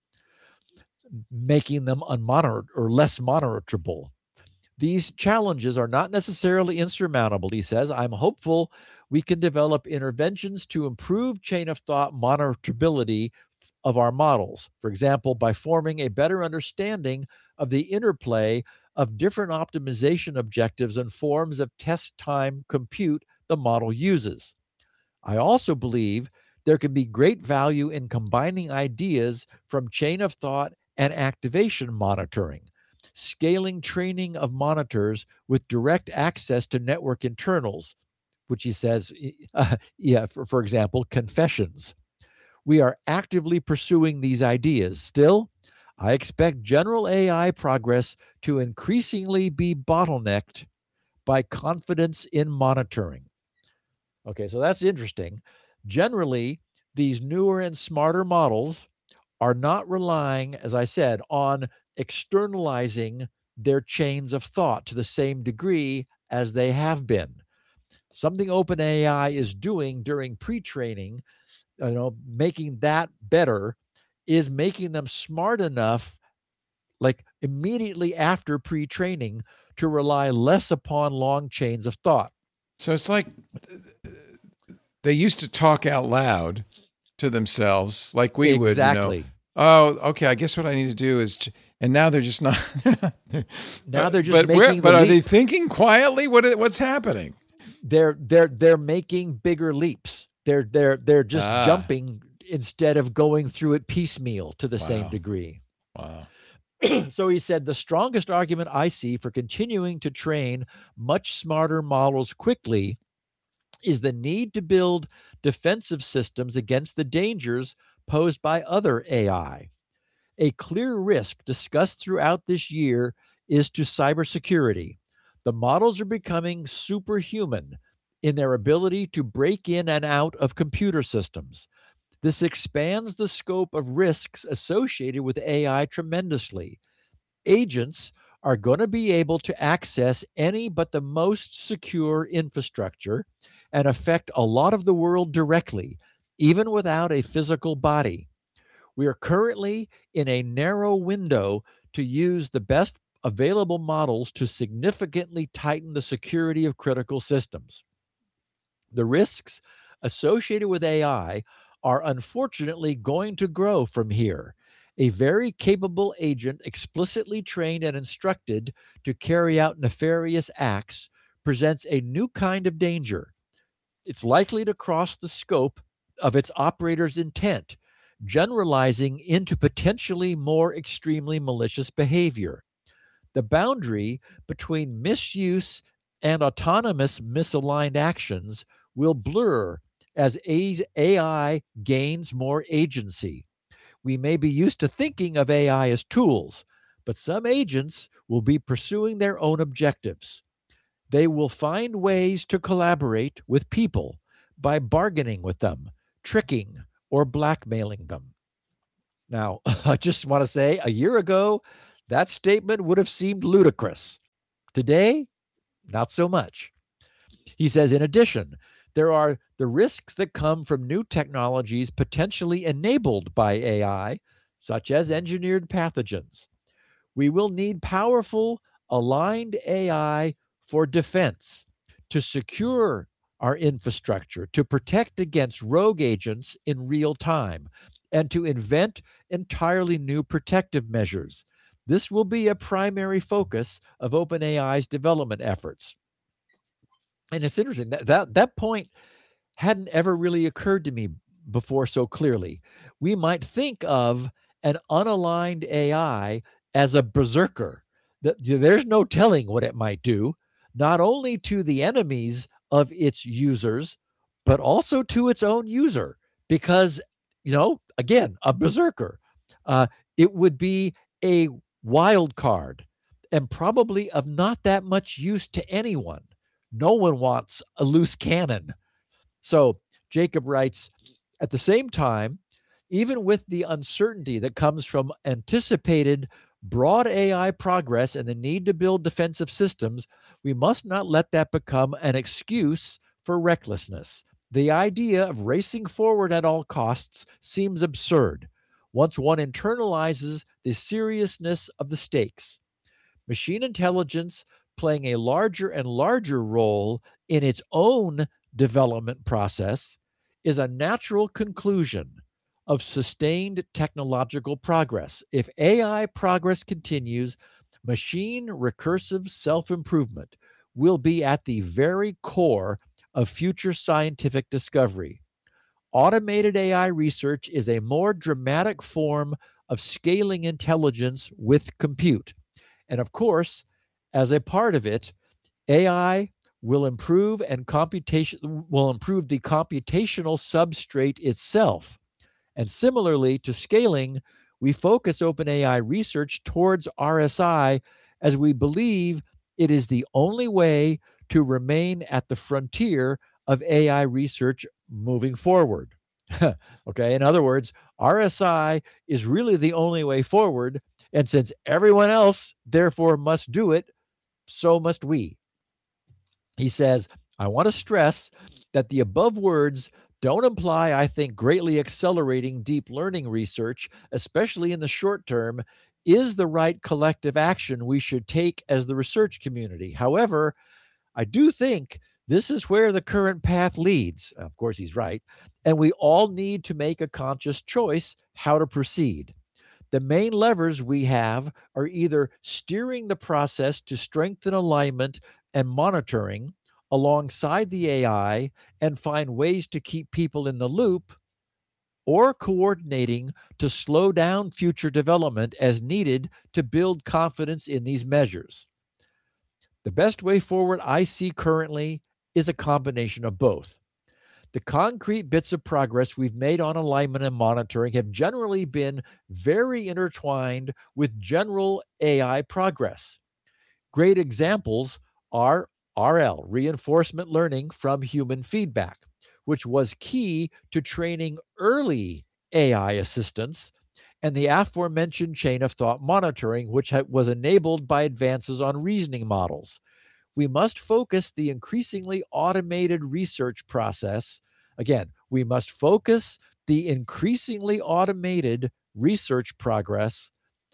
[SPEAKER 1] making them unmonitored or less monitorable. These challenges are not necessarily insurmountable, he says. I'm hopeful we can develop interventions to improve chain of thought monitorability of our models. For example, by forming a better understanding of the interplay of different optimization objectives and forms of test time compute the model uses. I also believe there can be great value in combining ideas from chain of thought and activation monitoring, scaling training of monitors with direct access to network internals, which he says, uh, yeah, for, for example, confessions. We are actively pursuing these ideas. Still, I expect general A I progress to increasingly be bottlenecked by confidence in monitoring. Okay, so that's interesting. Generally, these newer and smarter models are not relying, as I said, on externalizing their chains of thought to the same degree as they have been. Something OpenAI is doing during pre-training, you know, making that better, is making them smart enough, like immediately after pre-training, to rely less upon long chains of thought.
[SPEAKER 2] So it's like they used to talk out loud to themselves like we
[SPEAKER 1] exactly.
[SPEAKER 2] would, you know. Oh, okay. I guess what I need to do is, ch-. and now they're just not. They're not they're,
[SPEAKER 1] now they're just
[SPEAKER 2] but
[SPEAKER 1] making.
[SPEAKER 2] Where,
[SPEAKER 1] the
[SPEAKER 2] but are
[SPEAKER 1] leap.
[SPEAKER 2] they thinking quietly? What what's happening?
[SPEAKER 1] They're they're they're making bigger leaps. They're they're they're just
[SPEAKER 2] ah.
[SPEAKER 1] jumping instead of going through it piecemeal to the
[SPEAKER 2] wow.
[SPEAKER 1] same degree.
[SPEAKER 2] Wow.
[SPEAKER 1] So he said the strongest argument I see for continuing to train much smarter models quickly is the need to build defensive systems against the dangers posed by other A I. A clear risk discussed throughout this year is to cybersecurity. The models are becoming superhuman in their ability to break in and out of computer systems. This expands the scope of risks associated with A I tremendously. Agents are going to be able to access any but the most secure infrastructure and affect a lot of the world directly, even without a physical body. We are currently in a narrow window to use the best available models to significantly tighten the security of critical systems. The risks associated with A I are unfortunately going to grow from here. A very capable agent explicitly trained and instructed to carry out nefarious acts presents a new kind of danger. It's likely to cross the scope of its operator's intent, generalizing into potentially more extremely malicious behavior. The boundary between misuse and autonomous misaligned actions will blur as A I gains more agency. We may be used to thinking of A I as tools, but some agents will be pursuing their own objectives. They will find ways to collaborate with people by bargaining with them, tricking, or blackmailing them. Now, I just want to say a year ago, that statement would have seemed ludicrous. Today, not so much. He says, in addition, there are the risks that come from new technologies potentially enabled by A I, such as engineered pathogens. We will need powerful, aligned A I for defense, to secure our infrastructure, to protect against rogue agents in real time, and to invent entirely new protective measures. This will be a primary focus of OpenAI's development efforts. And it's interesting that that, that point hadn't ever really occurred to me before so clearly. We might think of an unaligned A I as a berserker. There's no telling what it might do, not only to the enemies of its users, but also to its own user. Because, you know, again, a berserker. Uh, it would be a wild card and probably of not that much use to anyone. No one wants a loose cannon. So Jacob writes, at the same time, even with the uncertainty that comes from anticipated broad A I progress and the need to build defensive systems, we must not let that become an excuse for recklessness. The idea of racing forward at all costs seems absurd once one internalizes the seriousness of the stakes. Machine intelligence playing a larger and larger role in its own development process is a natural conclusion of sustained technological progress. If A I progress continues, machine recursive self-improvement will be at the very core of future scientific discovery. Automated A I research is a more dramatic form of scaling intelligence with compute. And of course, as a part of it, A I will improve and computation will improve the computational substrate itself. And similarly to scaling, we focus OpenAI research towards R S I as we believe it is the only way to remain at the frontier of A I research moving forward. Okay, in other words, R S I is really the only way forward, and since everyone else therefore must do it, so must we. He says, I want to stress that the above words don't imply, I think, greatly accelerating deep learning research, especially in the short term, is the right collective action we should take as the research community. However, I do think this is where the current path leads. Of course, he's right. And we all need to make a conscious choice how to proceed. The main levers we have are either steering the process to strengthen alignment and monitoring alongside the A I and find ways to keep people in the loop, or coordinating to slow down future development as needed to build confidence in these measures. The best way forward I see currently is a combination of both. The concrete bits of progress we've made on alignment and monitoring have generally been very intertwined with general A I progress. Great examples are R L, reinforcement learning from human feedback, which was key to training early A I assistants, and the aforementioned chain of thought monitoring, which was enabled by advances on reasoning models. We must focus the increasingly automated research process. Again, we must focus the increasingly automated research progress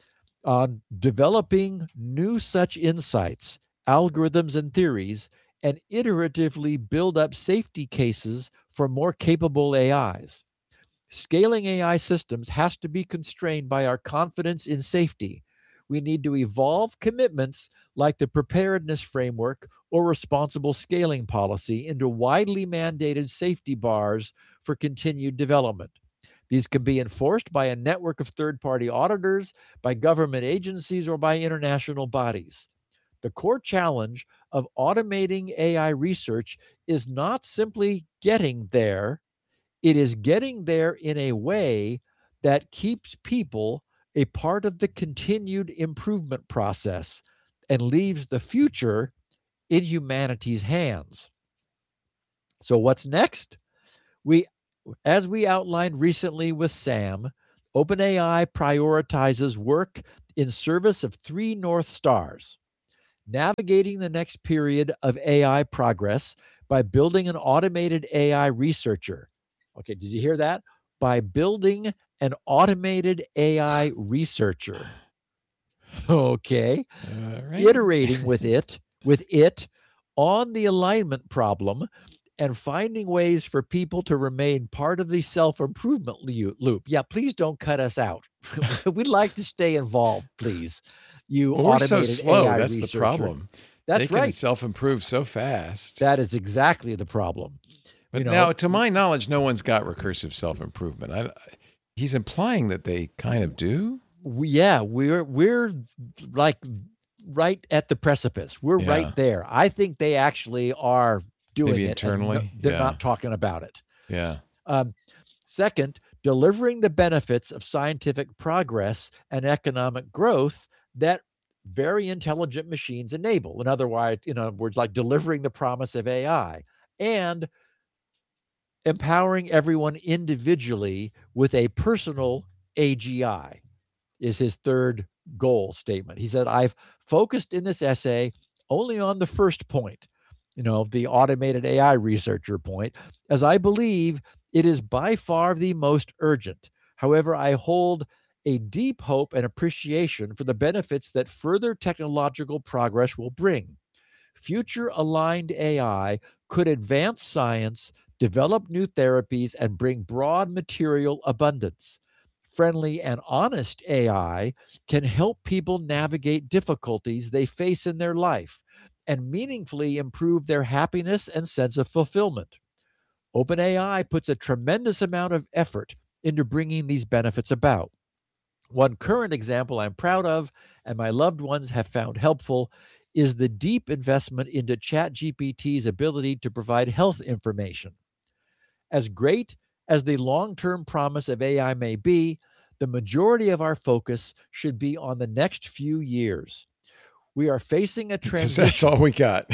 [SPEAKER 1] on developing new such insights, algorithms, and theories, and iteratively build up safety cases for more capable A Is. Scaling A I systems has to be constrained by our confidence in safety. We need to evolve commitments like the preparedness framework or responsible scaling policy into widely mandated safety bars for continued development. These can be enforced by a network of third-party auditors, by government agencies, or by international bodies. The core challenge of automating A I research is not simply getting there, it is getting there in a way that keeps people a part of the continued improvement process and leaves the future in humanity's hands. So what's next? We, as we outlined recently with Sam, OpenAI prioritizes work in service of three North Stars: navigating the next period of A I progress by building an automated A I researcher. Okay, did you hear that? By building an automated A I researcher. Okay.
[SPEAKER 2] All right.
[SPEAKER 1] Iterating with it, with it on the alignment problem and finding ways for people to remain part of the self-improvement loop. Yeah, please don't cut us out. We'd like to stay involved, please. You
[SPEAKER 2] Well, we're so
[SPEAKER 1] automated
[SPEAKER 2] slow.
[SPEAKER 1] A I
[SPEAKER 2] That's the
[SPEAKER 1] researcher.
[SPEAKER 2] problem.
[SPEAKER 1] That's
[SPEAKER 2] they can
[SPEAKER 1] right.
[SPEAKER 2] self-improve so fast.
[SPEAKER 1] That is exactly the problem.
[SPEAKER 2] But
[SPEAKER 1] You know,
[SPEAKER 2] now, to my knowledge, no one's got recursive self-improvement. I, he's implying that they kind of do.
[SPEAKER 1] we, yeah, we're we're like right at the precipice. We're
[SPEAKER 2] Yeah.
[SPEAKER 1] right there. I think they actually are doing
[SPEAKER 2] Maybe
[SPEAKER 1] it. and no-
[SPEAKER 2] internally?
[SPEAKER 1] they're
[SPEAKER 2] Yeah.
[SPEAKER 1] not talking about it.
[SPEAKER 2] Yeah.
[SPEAKER 1] Um, second, delivering the benefits of scientific progress and economic growth that very intelligent machines enable. In other words, in other words, like delivering the promise of A I and empowering everyone individually with a personal A G I is his third goal statement. He said, I've focused in this essay only on the first point, you know, the automated A I researcher point, as I believe it is by far the most urgent. However, I hold a deep hope and appreciation for the benefits that further technological progress will bring. Future aligned A I could advance science, develop new therapies, and bring broad material abundance. Friendly and honest A I can help people navigate difficulties they face in their life and meaningfully improve their happiness and sense of fulfillment. OpenAI puts a tremendous amount of effort into bringing these benefits about. One current example I'm proud of and my loved ones have found helpful is the deep investment into ChatGPT's ability to provide health information. As great as the long-term promise of A I may be, the majority of our focus should be on the next few years. We are facing a
[SPEAKER 2] Because
[SPEAKER 1] transition.
[SPEAKER 2] that's all we got.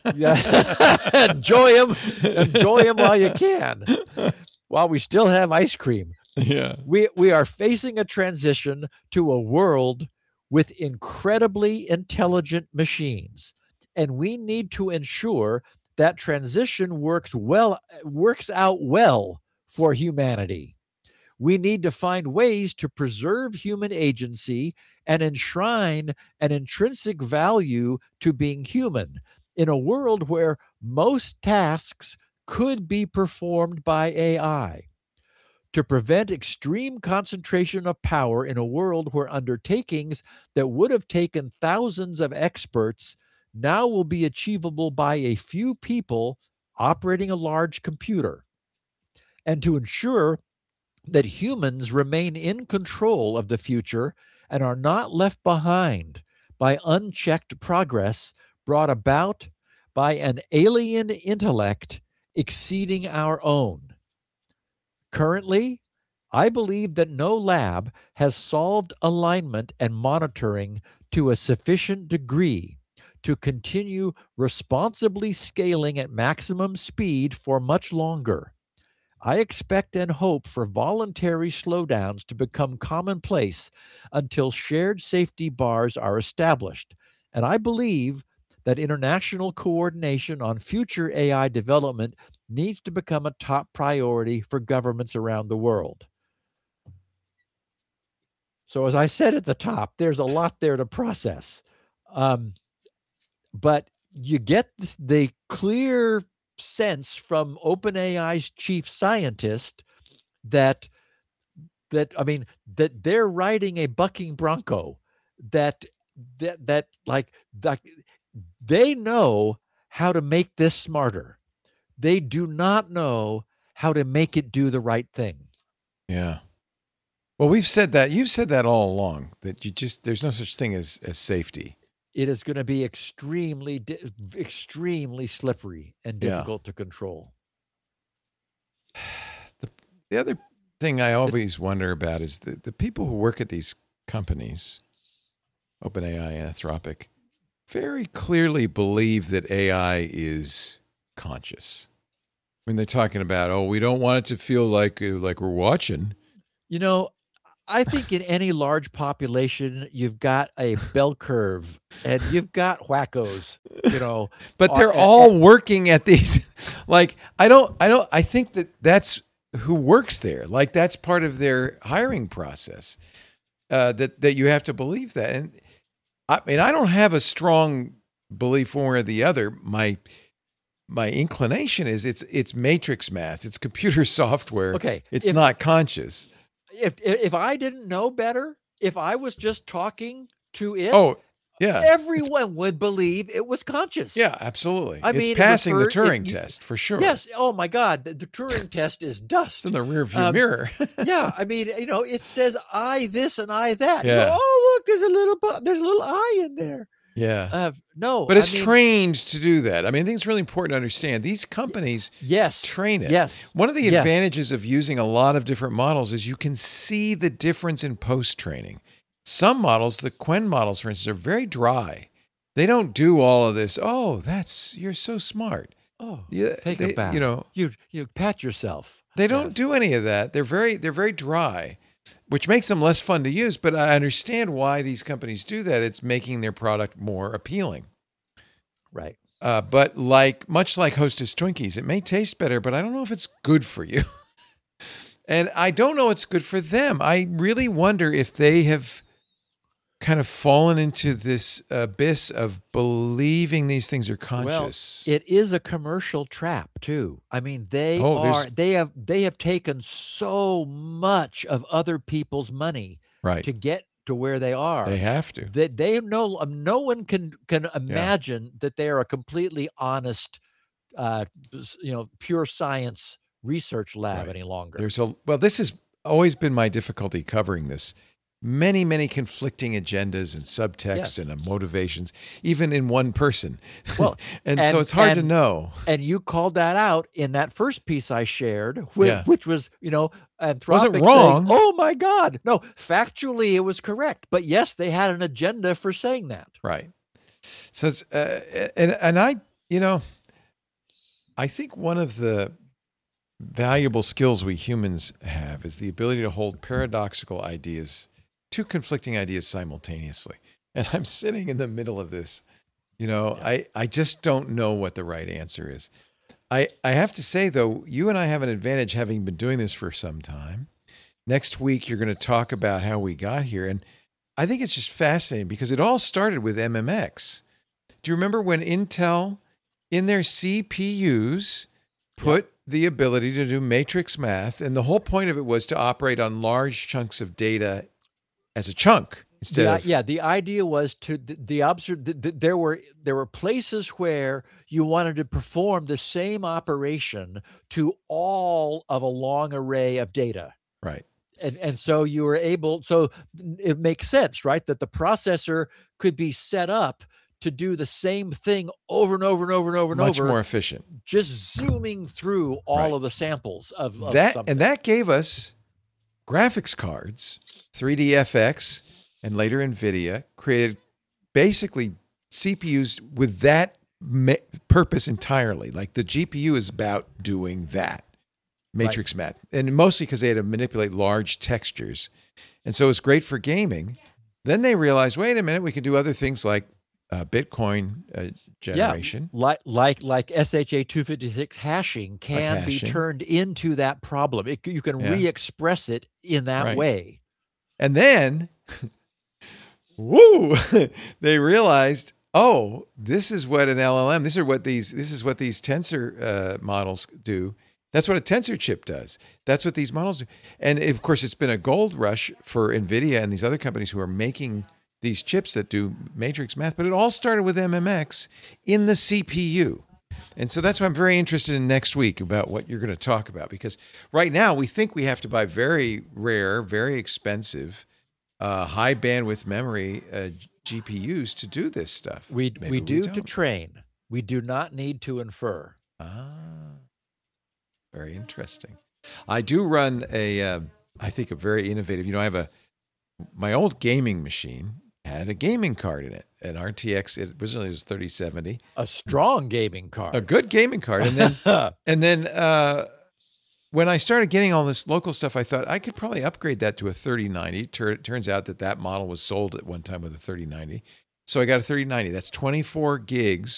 [SPEAKER 1] Yeah. Enjoy them. Enjoy them while you can, while we still have ice cream.
[SPEAKER 2] Yeah.
[SPEAKER 1] We, we are facing a transition to a world with incredibly intelligent machines, and we need to ensure that transition works well, works out well for humanity. We need to find ways to preserve human agency and enshrine an intrinsic value to being human in a world where most tasks could be performed by A I. To prevent extreme concentration of power in a world where undertakings that would have taken thousands of experts now will be achievable by a few people operating a large computer. And to ensure that humans remain in control of the future and are not left behind by unchecked progress brought about by an alien intellect exceeding our own. Currently, I believe that no lab has solved alignment and monitoring to a sufficient degree to continue responsibly scaling at maximum speed for much longer. I expect and hope for voluntary slowdowns to become commonplace until shared safety bars are established, and I believe that international coordination on future A I development needs to become a top priority for governments around the world. So, as I said at the top, there's a lot there to process. Um, but you get this, the clear sense from OpenAI's chief scientist that that I mean that they're riding a bucking bronco, that that that like that they know how to make this smarter. They do not know how to make it do the right thing.
[SPEAKER 2] Yeah. Well, we've said that. You've said that all along, that you just, there's no such thing as, as safety.
[SPEAKER 1] It is going to be extremely, di- extremely slippery and
[SPEAKER 2] Yeah.
[SPEAKER 1] difficult to control.
[SPEAKER 2] The, the other thing I always wonder about is the, the people who work at these companies, OpenAI and Anthropic, very clearly believe that A I is conscious. When they're talking about, oh, we don't want it to feel like uh, like we're watching.
[SPEAKER 1] You know, I think in any large population, you've got a bell curve and you've got wackos, you know.
[SPEAKER 2] But
[SPEAKER 1] uh,
[SPEAKER 2] they're
[SPEAKER 1] a-
[SPEAKER 2] all working at these. Like, I don't, I don't, I think that that's who works there. Like, that's part of their hiring process. Uh, that that you have to believe that. And I mean, I don't have a strong belief one way or the other. My my inclination is it's it's matrix math. It's computer software.
[SPEAKER 1] Okay,
[SPEAKER 2] It's
[SPEAKER 1] if-
[SPEAKER 2] not conscious.
[SPEAKER 1] if if I didn't know better, if I was just talking to it,
[SPEAKER 2] Oh, yeah.
[SPEAKER 1] everyone would believe it was conscious.
[SPEAKER 2] Yeah, absolutely.
[SPEAKER 1] I
[SPEAKER 2] it's
[SPEAKER 1] mean, it
[SPEAKER 2] passing the
[SPEAKER 1] refer- if
[SPEAKER 2] Turing
[SPEAKER 1] you-
[SPEAKER 2] test for sure.
[SPEAKER 1] Yes. Oh my God, the, the Turing test is
[SPEAKER 2] It's
[SPEAKER 1] dust.
[SPEAKER 2] in the rear view
[SPEAKER 1] Um,
[SPEAKER 2] mirror.
[SPEAKER 1] Yeah, I mean, you know, it says I this and I that. You go,
[SPEAKER 2] Yeah.
[SPEAKER 1] oh, look, there's a little, bu- there's a little I in there.
[SPEAKER 2] Yeah.
[SPEAKER 1] Uh, no,
[SPEAKER 2] But it's
[SPEAKER 1] I mean,
[SPEAKER 2] trained to do that. I mean, I think it's really important to understand. These companies
[SPEAKER 1] Yes,
[SPEAKER 2] train it.
[SPEAKER 1] yes,
[SPEAKER 2] One of the
[SPEAKER 1] Yes.
[SPEAKER 2] advantages of using a lot of different models is you can see the difference in post-training. Some models, the Quen models, for instance, are very dry. They don't do all of this. Oh, that's you're so smart.
[SPEAKER 1] Oh,
[SPEAKER 2] Yeah,
[SPEAKER 1] take
[SPEAKER 2] they,
[SPEAKER 1] a bow.
[SPEAKER 2] You know,
[SPEAKER 1] you you pat yourself.
[SPEAKER 2] they don't
[SPEAKER 1] Yes.
[SPEAKER 2] do any of that. They're very they're very dry, which makes them less fun to use. But I understand why these companies do that. It's making their product more appealing.
[SPEAKER 1] Right.
[SPEAKER 2] Uh, but like much like Hostess Twinkies, it may taste better, but I don't know if it's good for you. And I don't know it's good for them. I really wonder if they have kind of fallen into this abyss of believing these things are conscious.
[SPEAKER 1] It is a commercial trap too. I mean, they
[SPEAKER 2] Oh,
[SPEAKER 1] are
[SPEAKER 2] there's-
[SPEAKER 1] they have they have taken so much of other people's money
[SPEAKER 2] right.
[SPEAKER 1] to get to where they are.
[SPEAKER 2] They have to.
[SPEAKER 1] That they know um, no one can can imagine that they are a completely honest, uh, s- you know, pure science research lab
[SPEAKER 2] Right.
[SPEAKER 1] any longer.
[SPEAKER 2] There's a well, this has always been my difficulty covering this. Many, many conflicting agendas and subtexts
[SPEAKER 1] Yes.
[SPEAKER 2] and uh, motivations, even in one person.
[SPEAKER 1] Well,
[SPEAKER 2] and, so
[SPEAKER 1] and-
[SPEAKER 2] it's hard to
[SPEAKER 1] and-
[SPEAKER 2] know.
[SPEAKER 1] And you called that out in that first piece I shared, which,
[SPEAKER 2] Yeah.
[SPEAKER 1] which was, you know, Anthropic
[SPEAKER 2] Wasn't
[SPEAKER 1] saying,
[SPEAKER 2] wrong.
[SPEAKER 1] oh my God. No, factually it was correct. But yes, they had an agenda for saying that.
[SPEAKER 2] Right. So it's uh, and and I, you know, I think one of the valuable skills we humans have is the ability to hold paradoxical ideas, two conflicting ideas simultaneously. And I'm sitting in the middle of this. You know,
[SPEAKER 1] Yeah.
[SPEAKER 2] I I just don't know what the right answer is. I I have to say though, you and I have an advantage having been doing this for some time. Next week you're going to talk about how we got here, and I think it's just fascinating because it all started with M M X. Do you remember when Intel in their C P Us put the ability to do matrix math, and the whole point of it was to operate on large chunks of data as a chunk instead
[SPEAKER 1] The, i-
[SPEAKER 2] of
[SPEAKER 1] yeah, the idea was to the, the observe. The, the, there were there were places where you wanted to perform the same operation to all of a long array of data.
[SPEAKER 2] right.
[SPEAKER 1] And, and so you were able, so it makes sense, right? That the processor could be set up to do the same thing over and over and over and over and
[SPEAKER 2] Much
[SPEAKER 1] over,
[SPEAKER 2] more efficient.
[SPEAKER 1] just zooming through all
[SPEAKER 2] Right.
[SPEAKER 1] of the samples of, of
[SPEAKER 2] That
[SPEAKER 1] something.
[SPEAKER 2] and that gave us graphics cards, three D F X, and later NVIDIA created basically C P Us with that ma- purpose entirely. Like the G P U is about doing that matrix math, and mostly because they had to manipulate large textures, and so it's great for gaming. Then they realized, wait a minute, we can do other things like uh, Bitcoin uh, generation.
[SPEAKER 1] like like like S H A two fifty-six hashing can be
[SPEAKER 2] hashing.
[SPEAKER 1] turned into that problem. It, you can
[SPEAKER 2] Yeah.
[SPEAKER 1] re-express it in that
[SPEAKER 2] Right.
[SPEAKER 1] way.
[SPEAKER 2] And then, woo, they realized, oh, this is what an L L M, this is what these, this is what these tensor uh, models do. That's what a tensor chip does. That's what these models do. And of course, it's been a gold rush for NVIDIA and these other companies who are making these chips that do matrix math. But it all started with M M X in the C P U. And so that's why I'm very interested in next week about what you're going to talk about. Because right now we think we have to buy very rare, very expensive, uh, high bandwidth memory uh, G P Us to do this stuff.
[SPEAKER 1] We
[SPEAKER 2] Maybe
[SPEAKER 1] we do to
[SPEAKER 2] don't.
[SPEAKER 1] train. We do not need to infer.
[SPEAKER 2] Ah, very interesting. I do run a, uh, I think a very innovative, you know, I have a my old gaming machine had a gaming card in it, an R T X. It originally was thirty seventy,
[SPEAKER 1] A strong gaming card.
[SPEAKER 2] a good gaming card. And then, and then uh, when I started getting all this local stuff, I thought I could probably upgrade that to a thirty ninety. Tur- turns out that that model was sold at one time with a thirty ninety. So I got a thirty ninety. That's twenty-four gigs